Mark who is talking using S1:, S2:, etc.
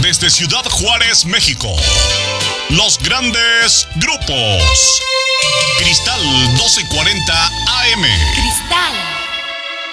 S1: Desde Ciudad Juárez, México. Los grandes grupos. Cristal 1240 AM.